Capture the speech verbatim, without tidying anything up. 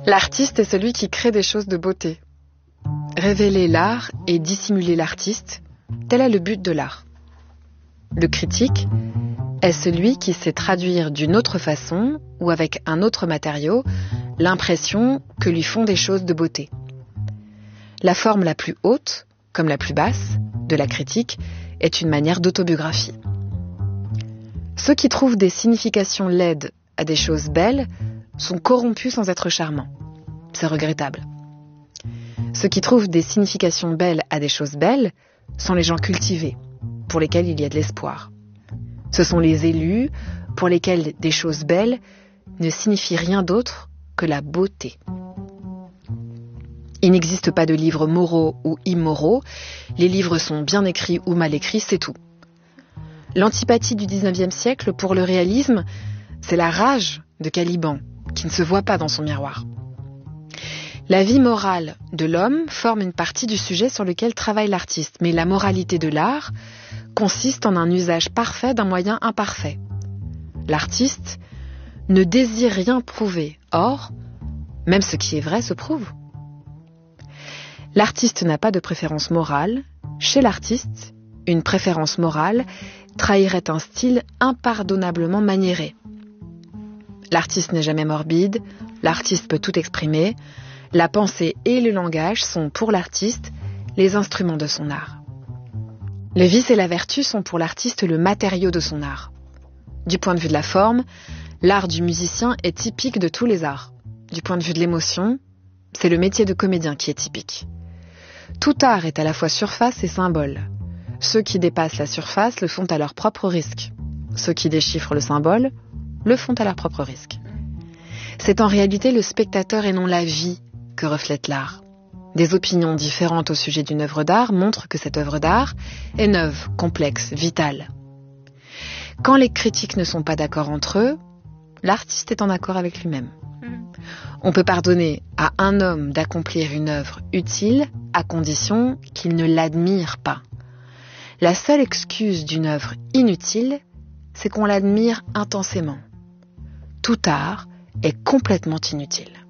L'artiste est celui qui crée des choses de beauté. Révéler l'art et dissimuler l'artiste, tel est le but de l'art. Le critique est celui qui sait traduire d'une autre façon ou avec un autre matériau l'impression que lui font des choses de beauté. La forme la plus haute, comme la plus basse, de la critique est une manière d'autobiographie. Ceux qui trouvent des significations laides à des choses belles sont corrompus sans être charmants. C'est regrettable. Ceux qui trouvent des significations belles à des choses belles sont les gens cultivés, pour lesquels il y a de l'espoir. Ce sont les élus, pour lesquels des choses belles ne signifient rien d'autre que la beauté. Il n'existe pas de livres moraux ou immoraux. Les livres sont bien écrits ou mal écrits, c'est tout. L'antipathie du dix-neuvième siècle pour le réalisme, c'est la rage de Caliban, qui ne se voit pas dans son miroir. La vie morale de l'homme forme une partie du sujet sur lequel travaille l'artiste, mais la moralité de l'art consiste en un usage parfait d'un moyen imparfait. L'artiste ne désire rien prouver, or, même ce qui est vrai se prouve. L'artiste n'a pas de préférence morale. Chez l'artiste, une préférence morale trahirait un style impardonnablement maniéré. L'artiste n'est jamais morbide, l'artiste peut tout exprimer. La pensée et le langage sont, pour l'artiste, les instruments de son art. Le vice et la vertu sont pour l'artiste le matériau de son art. Du point de vue de la forme, l'art du musicien est typique de tous les arts. Du point de vue de l'émotion, c'est le métier de comédien qui est typique. Tout art est à la fois surface et symbole. Ceux qui dépassent la surface le font à leur propre risque. Ceux qui déchiffrent le symbole le font à leur propre risque. C'est en réalité le spectateur et non la vie que reflète l'art. Des opinions différentes au sujet d'une œuvre d'art montrent que cette œuvre d'art est neuve, complexe, vitale. Quand les critiques ne sont pas d'accord entre eux, l'artiste est en accord avec lui-même. On peut pardonner à un homme d'accomplir une œuvre utile à condition qu'il ne l'admire pas. La seule excuse d'une œuvre inutile, c'est qu'on l'admire intensément. Tout art est complètement inutile.